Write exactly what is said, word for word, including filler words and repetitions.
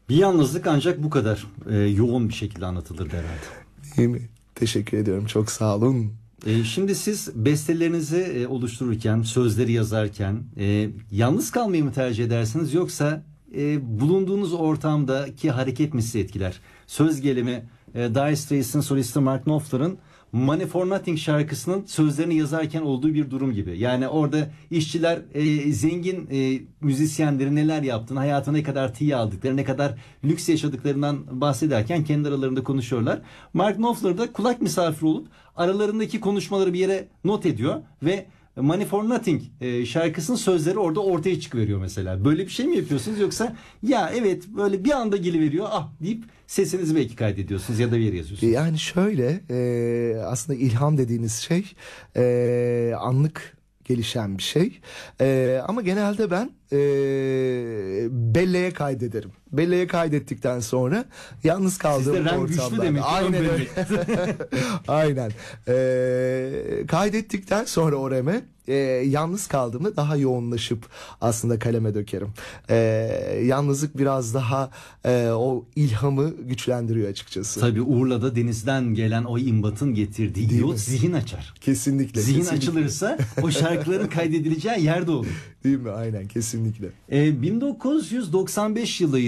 Bir yalnızlık ancak bu kadar e, yoğun bir şekilde anlatılır herhalde. Değil mi? Teşekkür ediyorum. Çok sağ olun. E, şimdi siz bestelerinizi e, oluştururken, sözleri yazarken e, yalnız kalmayı mı tercih edersiniz, yoksa e, bulunduğunuz ortamdaki hareket mi sizi etkiler? Söz gelimi e, Dire Straits'in solisti Mark Knopfler'ın Money for Nothing şarkısının sözlerini yazarken olduğu bir durum gibi. Yani orada işçiler e, zengin e, müzisyenlerin neler yaptığını, hayatına ne kadar tiye aldıkları, ne kadar lüks yaşadıklarından bahsederken kendi aralarında konuşuyorlar. Mark Knopfler da kulak misafiri olup aralarındaki konuşmaları bir yere not ediyor ve Money for Nothing e, şarkısının sözleri orada ortaya çıkıveriyor mesela. Böyle bir şey mi yapıyorsunuz, yoksa ya evet böyle bir anda geliveriyor ah deyip sesinizi belki kaydediyorsunuz ya da bir yere yazıyorsunuz? Yani şöyle e, aslında ilham dediğiniz şey e, anlık gelişen bir şey. E, ama genelde ben e, belleğe kaydederim. Belleğe kaydettikten sonra yalnız kaldığım Sizde RAM güçlü ortamlarda. demek ki. Aynen öyle. Aynen. E, kaydettikten sonra o RAM'e e, yalnız kaldığımda daha yoğunlaşıp aslında kaleme dökerim. E, yalnızlık biraz daha e, o ilhamı güçlendiriyor açıkçası. Tabii Urla'da denizden gelen o imbatın getirdiği Değil iyot mi? zihin açar. Kesinlikle. Zihin kesinlikle. açılırsa o şarkıların kaydedileceği yerde olur. Değil mi? Aynen, kesinlikle. Ee, bin dokuz yüz doksan beş yılı